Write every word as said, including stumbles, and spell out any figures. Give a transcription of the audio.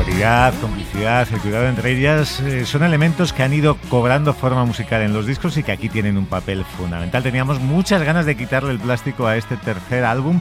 Solidaridad, complicidad, el cuidado entre ellas eh, son elementos que han ido cobrando forma musical en los discos y que aquí tienen un papel fundamental. Teníamos muchas ganas de quitarle el plástico a este tercer álbum